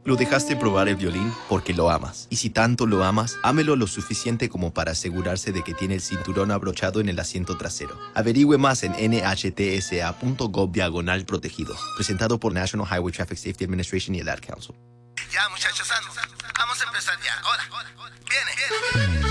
Lo dejaste probar el violín porque lo amas. Y si tanto lo amas, ámelo lo suficiente como para asegurarse de que tiene el cinturón abrochado en el asiento trasero. Averigüe más en nhtsa.gov/protegido. Presentado por National Highway Traffic Safety Administration y el Ad Council. Ya, muchachos, vamos a empezar ya. Hola. Viene.